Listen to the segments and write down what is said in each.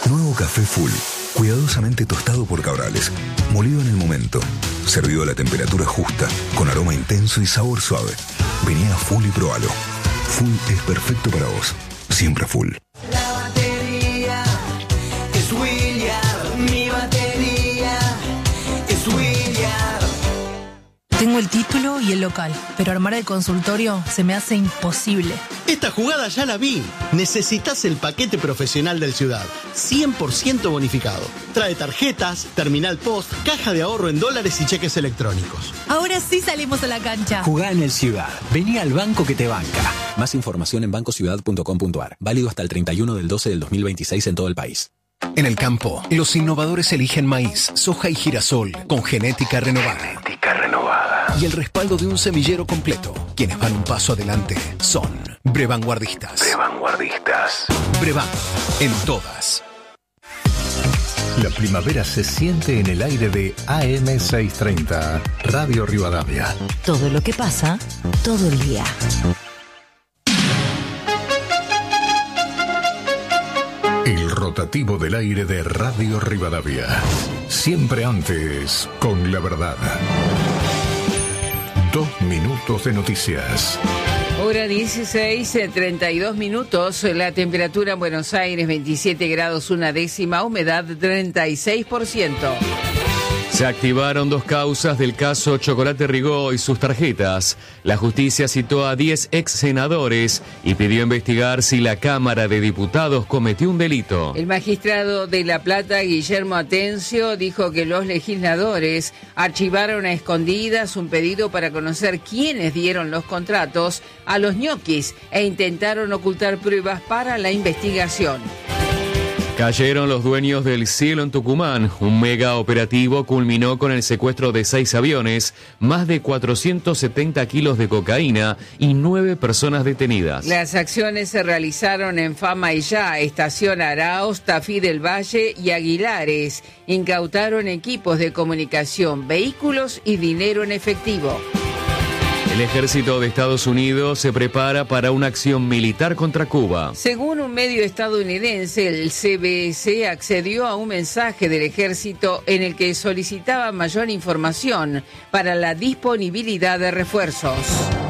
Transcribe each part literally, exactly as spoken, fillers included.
Nuevo café Full, cuidadosamente tostado por Cabrales, molido en el momento, servido a la temperatura justa, con aroma intenso y sabor suave. Vení a Full y probalo. Full es perfecto para vos. Siempre Full. La batería es William. Mi batería es William. Tengo el título y el local, pero armar el consultorio se me hace imposible. Esta jugada ya la vi. Necesitas el paquete profesional del Ciudad. cien por ciento bonificado. Trae tarjetas, terminal post, caja de ahorro en dólares y cheques electrónicos. Ahora sí salimos a la cancha. Jugá en el Ciudad. Vení al banco que te banca. Más información en banco ciudad punto com punto a r. Válido hasta el treinta y uno del doce del dos mil veintiséis en todo el país. En el campo, los innovadores eligen maíz, soja y girasol con genética renovada. Genética renovada. Y el respaldo de un semillero completo. Quienes van un paso adelante son Brevanguardistas. Brevanguardistas. Brevan, en todas. La primavera se siente en el aire de A M seiscientos treinta, Radio Rivadavia. Todo lo que pasa, todo el día. El rotativo del aire de Radio Rivadavia. Siempre antes, con la verdad. Dos minutos de noticias. Hora dieciséis, treinta y dos minutos. La temperatura en Buenos Aires, veintisiete grados, una décima. Humedad, treinta y seis por ciento. Se activaron dos causas del caso Chocolate Rigó y sus tarjetas. La justicia citó a diez ex senadores y pidió investigar si la Cámara de Diputados cometió un delito. El magistrado de La Plata, Guillermo Atencio, dijo que los legisladores archivaron a escondidas un pedido para conocer quiénes dieron los contratos a los ñoquis e intentaron ocultar pruebas para la investigación. Cayeron los dueños del cielo en Tucumán. Un mega operativo culminó con el secuestro de seis aviones, más de cuatrocientos setenta kilos de cocaína y nueve personas detenidas. Las acciones se realizaron en Fama y Ya, Estación Araos, Tafí del Valle y Aguilares. Incautaron equipos de comunicación, vehículos y dinero en efectivo. El ejército de Estados Unidos se prepara para una acción militar contra Cuba. Según un medio estadounidense, el C B S accedió a un mensaje del ejército en el que solicitaba mayor información para la disponibilidad de refuerzos.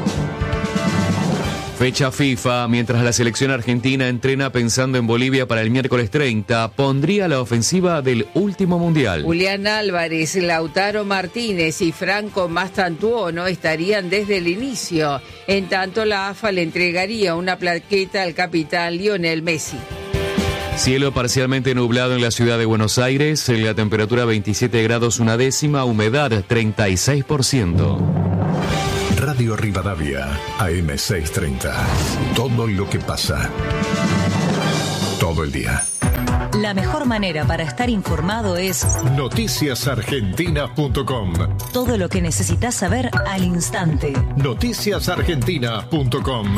Fecha FIFA, mientras la selección argentina entrena pensando en Bolivia para el miércoles treinta, pondría la ofensiva del último mundial. Julián Álvarez, Lautaro Martínez y Franco Mastantuono estarían desde el inicio. En tanto, la A F A le entregaría una plaqueta al capitán Lionel Messi. Cielo parcialmente nublado en la ciudad de Buenos Aires, la temperatura veintisiete grados una décima, humedad treinta y seis por ciento. Radio Rivadavia, A M seiscientos treinta. Todo lo que pasa. Todo el día. La mejor manera para estar informado es noticias argentinas punto com. Todo lo que necesitas saber al instante. noticias argentinas punto com.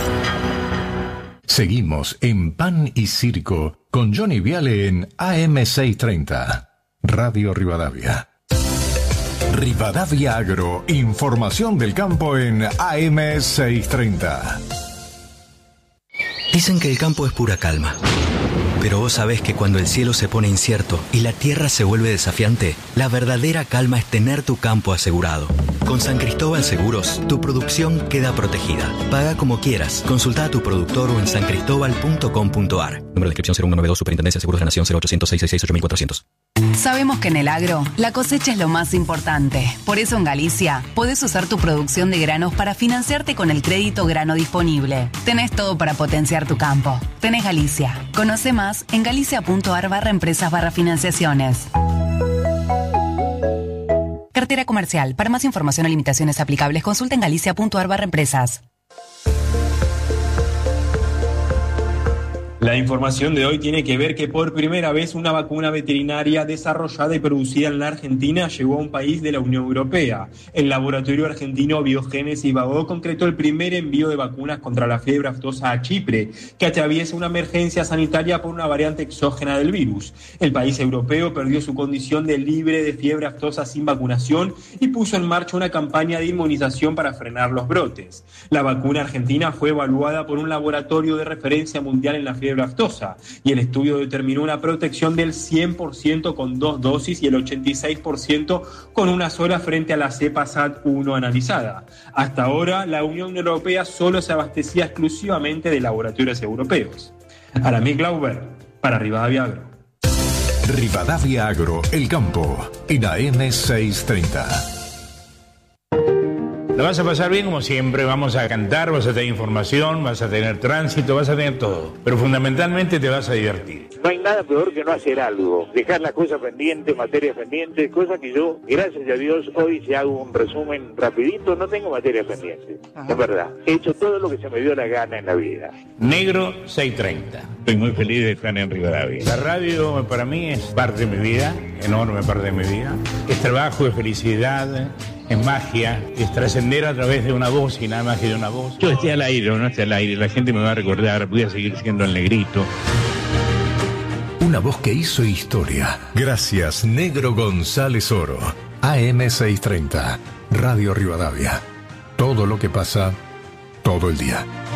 Seguimos en Pan y Circo con Johnny Viale en A M seiscientos treinta. Radio Rivadavia. Rivadavia Agro, información del campo en A M seiscientos treinta. Dicen que el campo es pura calma. Pero vos sabés que cuando el cielo se pone incierto y la tierra se vuelve desafiante, la verdadera calma es tener tu campo asegurado. Con San Cristóbal Seguros, tu producción queda protegida. Paga como quieras. Consulta a tu productor o en san cristóbal punto com punto a r. Número de inscripción cero uno noventa y dos, Superintendencia de Seguros de la Nación cero ochocientos, seiscientos sesenta y seis, ocho mil cuatrocientos. Sabemos que en el agro, la cosecha es lo más importante. Por eso en Galicia, podés usar tu producción de granos para financiarte con el crédito grano disponible. Tenés todo para potenciar tu campo. Tenés Galicia. Conoce más en galicia punto a r barra empresas barra financiaciones. Cartera comercial. Para más información o limitaciones aplicables, consulta en galicia punto a r barra empresas. La información de hoy tiene que ver que por primera vez una vacuna veterinaria desarrollada y producida en la Argentina llegó a un país de la Unión Europea. El laboratorio argentino Biogénesis Vago concretó el primer envío de vacunas contra la fiebre aftosa a Chipre, que atraviesa una emergencia sanitaria por una variante exógena del virus. El país europeo perdió su condición de libre de fiebre aftosa sin vacunación y puso en marcha una campaña de inmunización para frenar los brotes. La vacuna argentina fue evaluada por un laboratorio de referencia mundial en la fiebre intolerable a lactosa, y el estudio determinó una protección del cien por ciento con dos dosis y el ochenta y seis por ciento con una sola frente a la cepa S A T uno analizada. Hasta ahora, la Unión Europea solo se abastecía exclusivamente de laboratorios europeos. Aramis Glauber, para Rivadavia Agro. Rivadavia Agro, el campo, en A M seiscientos treinta. La vas a pasar bien como siempre, vamos a cantar, vas a tener información, vas a tener tránsito, vas a tener todo, pero fundamentalmente te vas a divertir. No hay nada peor que no hacer algo, dejar las cosas pendientes, materias pendientes, cosas que yo, gracias a Dios, hoy si hago un resumen rapidito, no tengo materias pendientes, es verdad. He hecho todo lo que se me dio la gana en la vida. Negro seiscientos treinta. Estoy muy feliz de estar en Rivadavia. La radio para mí es parte de mi vida, enorme parte de mi vida. Es trabajo, es felicidad, es magia, es trascender a través de una voz y nada más que de una voz. Yo estoy al aire o no estoy al aire, la gente me va a recordar, voy a seguir siendo el negrito. Una voz que hizo historia. Gracias, Negro González Oro. A M seiscientos treinta, Radio Rivadavia. Todo lo que pasa, todo el día.